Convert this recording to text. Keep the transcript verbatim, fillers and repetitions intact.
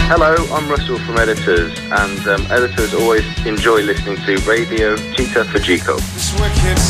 Hello, I'm Russell from Editors, and um, editors always enjoy listening to Radio Cheetah Fujiko.